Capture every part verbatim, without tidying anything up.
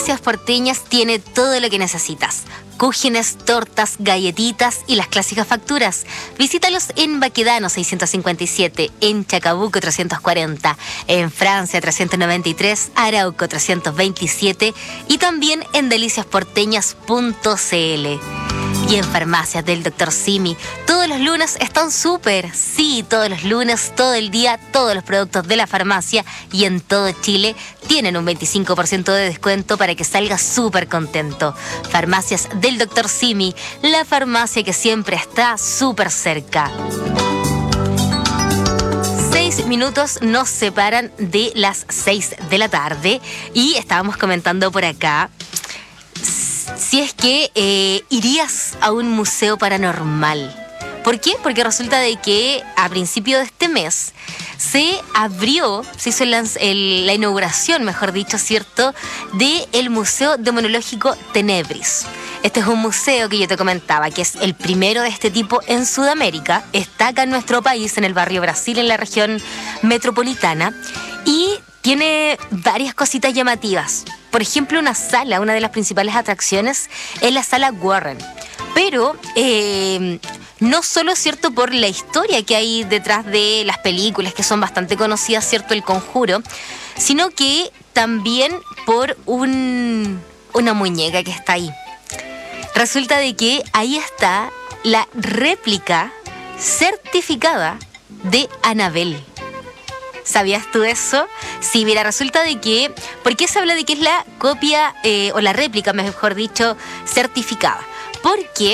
Delicias Porteñas tiene todo lo que necesitas. Cúgenes, tortas, galletitas y las clásicas facturas. Visítalos en Baquedano seiscientos cincuenta y siete, en Chacabuco trescientos cuarenta, en Francia trescientos noventa y tres, Arauco trescientos veintisiete y también en delicias porteñas punto c l. Y en Farmacias del doctor Simi, todos los lunes están súper. Sí, todos los lunes, todo el día, todos los productos de la farmacia y en todo Chile tienen un veinticinco por ciento de descuento para que salgas súper contento. Farmacias del doctor Simi, la farmacia que siempre está súper cerca. Seis minutos nos separan de las seis de la tarde y estábamos comentando por acá si es que eh, irías a un museo paranormal. ¿Por qué? Porque resulta de que a principio de este mes se abrió, se hizo el, el, la inauguración, mejor dicho, ¿cierto?, del Museo Demonológico Tenebris. Este es un museo que yo te comentaba, que es el primero de este tipo en Sudamérica. Está acá en nuestro país, en el barrio Brasil, en la región metropolitana, y tiene varias cositas llamativas. Por ejemplo, una sala, una de las principales atracciones es la sala Warren. Pero eh, no solo, ¿cierto?, por la historia que hay detrás de las películas, que son bastante conocidas, ¿cierto?, El Conjuro, sino que también por un, una muñeca que está ahí. Resulta de que ahí está la réplica certificada de Annabelle. ¿Sabías tú eso? Sí, mira, resulta de que... ¿Por qué se habla de que es la copia, eh, o la réplica, mejor dicho, certificada? Porque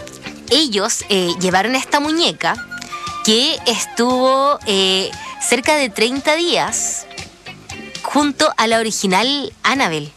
ellos eh, llevaron esta muñeca que estuvo eh, cerca de treinta días junto a la original Annabelle.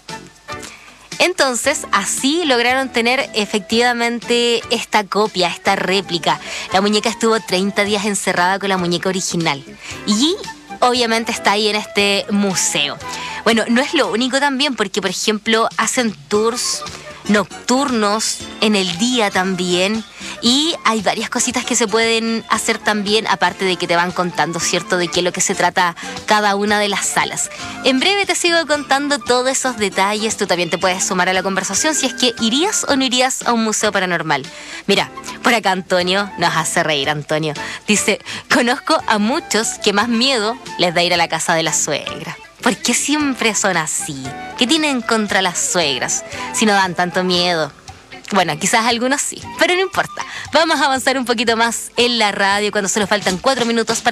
Entonces, así lograron tener efectivamente esta copia, esta réplica. La muñeca estuvo treinta días encerrada con la muñeca original. Y obviamente está ahí en este museo. Bueno, no es lo único también, porque, por ejemplo, hacen tours nocturnos en el día también, y hay varias cositas que se pueden hacer también, aparte de que te van contando, ¿cierto?, de qué es lo que se trata cada una de las salas. En breve te sigo contando todos esos detalles. Tú también te puedes sumar a la conversación si es que irías o no irías a un museo paranormal. Mira, por acá Antonio nos hace reír. Antonio dice: conozco a muchos que más miedo les da ir a la casa de la suegra. ¿Por qué siempre son así? ¿Qué tienen contra las suegras si no dan tanto miedo? Bueno, quizás algunos sí, pero no importa. Vamos a avanzar un poquito más en la radio cuando solo faltan cuatro minutos para